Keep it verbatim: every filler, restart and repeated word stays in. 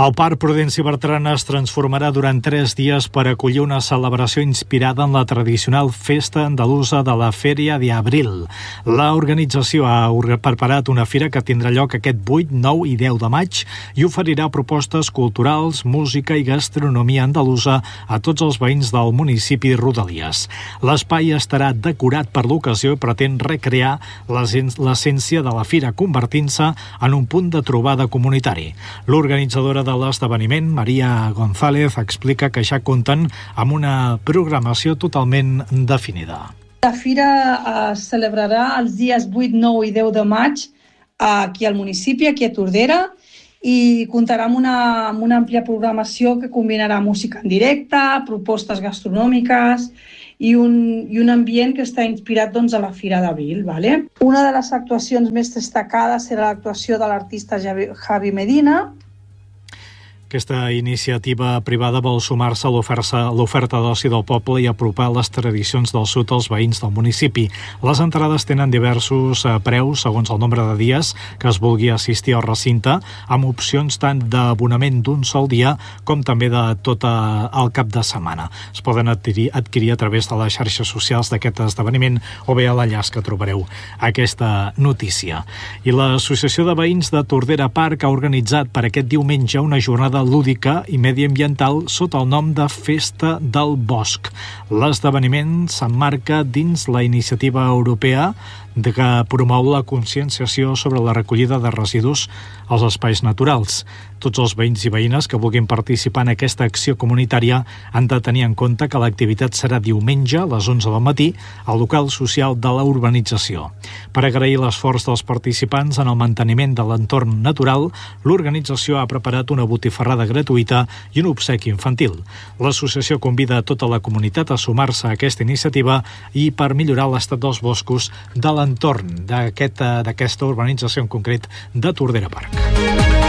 El Parc Prudenci Bertran es transformarà durant tres dies per acollir una celebració inspirada en la tradicional festa andalusa de la Feria de Abril. L'organització ha preparat una fira que tindrà lloc aquest vuit, nou i deu de maig i oferirà propostes culturals, música i gastronomia andalusa a tots els veïns del municipi i rodalies. L'espai estarà decorat per l'ocasió i pretén recrear l'essència de la fira, convertint-se en un punt de trobada comunitari. L'organitzadora de l'esdeveniment, Maria González, explica que ja compten amb una programació totalment definida. La fira es celebrarà els dies vuit, nou i deu de maig aquí al municipi, aquí a Tordera, i comptarà amb una, amb una àmplia programació que combinarà música en directe, propostes gastronòmiques i un, i un ambient que està inspirat doncs, a la Fira d'Abril. Vale? Una de les actuacions més destacades serà l'actuació de l'artista Javi Medina. Aquesta iniciativa privada vol sumar-se a l'oferta d'oci del poble i apropar les tradicions del sud als veïns del municipi. Les entrades tenen diversos preus segons el nombre de dies que es vulgui assistir al recinte, amb opcions tant d'abonament d'un sol dia com també de tot el cap de setmana. Es poden adquirir, adquirir a través de les xarxes socials d'aquest esdeveniment o bé a l'enllaç que trobareu aquesta notícia. I l'Associació de Veïns de Tordera Park ha organitzat per aquest diumenge una jornada lúdica i mediambiental sota el nom de Festa del Bosc. L'esdeveniment s'emmarca dins la iniciativa europea que promou la conscienciació sobre la recollida de residus als espais naturals. Tots els veïns i veïnes que vulguin participar en aquesta acció comunitària han de tenir en compte que l'activitat serà diumenge a les onze del matí al local social de la urbanització. Per agrair l'esforç dels participants en el manteniment de l'entorn natural, l'organització ha preparat una botifarrada gratuïta i un obsequi infantil. L'associació convida a tota la comunitat a sumar-se a aquesta iniciativa i per millorar l'estat dels boscos de l'entorn d'aquesta urbanització en concret de Tordera Park.